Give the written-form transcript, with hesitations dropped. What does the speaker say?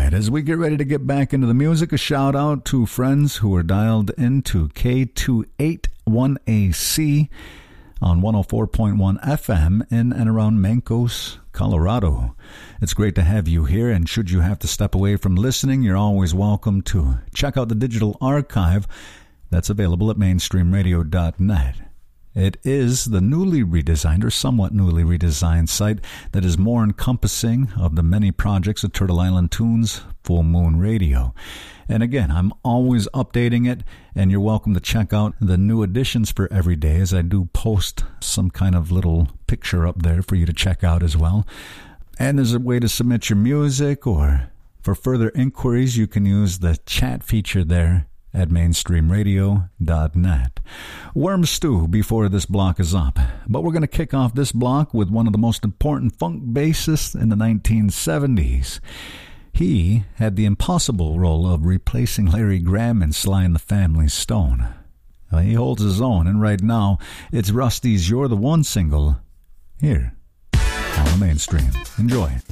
right, as we get ready to get back into the music, a shout out to friends who are dialed into K281AC on 104.1 FM in and around Mancos, Colorado. It's great to have you here, and should you have to step away from listening, you're always welcome to check out the digital archive that's available at mainstreamradio.net. It is the newly redesigned or somewhat newly redesigned site that is more encompassing of the many projects of Turtle Island Tunes Full Moon Radio. And again, I'm always updating it, and you're welcome to check out the new additions for every day, as I do post some kind of little picture up there for you to check out as well. And there's a way to submit your music, or for further inquiries, you can use the chat feature there at mainstreamradio.net. Worm stew before this block is up, but we're going to kick off this block with one of the most important funk bassists in the 1970s. He had the impossible role of replacing Larry Graham in Sly and the Family Stone. He holds his own, and right now it's Rusty's You're the One single here on the Mainstream. Enjoy.